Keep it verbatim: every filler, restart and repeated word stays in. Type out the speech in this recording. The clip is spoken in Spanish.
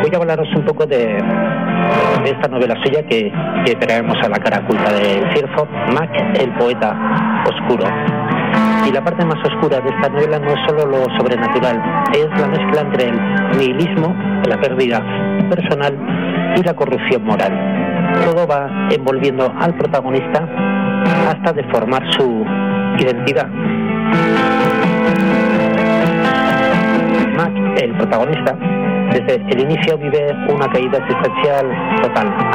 voy a hablaros un poco de, de esta novela suya que, que traemos a la cara oculta de Firth, Mac, el poeta oscuro. Y la parte más oscura de esta novela no es solo lo sobrenatural, es la mezcla entre el nihilismo, la pérdida personal y la corrupción moral. Todo va envolviendo al protagonista hasta deformar su identidad. Mac, el protagonista, desde el inicio vive una caída existencial total.